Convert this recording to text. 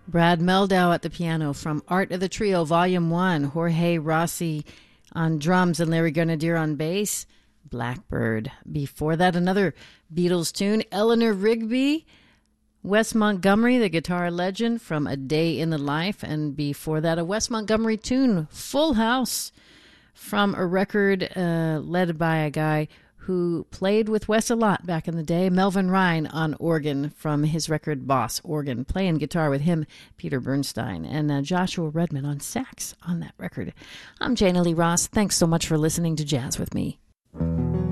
Brad Meldau at the piano from Art of the Trio, Volume 1. Jorge Rossi on drums and Larry Grenadier on bass. Blackbird. Before that, another Beatles tune, Eleanor Rigby. Wes Montgomery, the guitar legend, from A Day in the Life. And before that, a Wes Montgomery tune, Full House, from a record led by a guy who played with Wes a lot back in the day, Melvin Ryan on organ from his record Boss Organ, playing guitar with him, Peter Bernstein, and Joshua Redman on sax on that record. I'm Jana Lee Ross. Thanks so much for listening to Jazz with Me.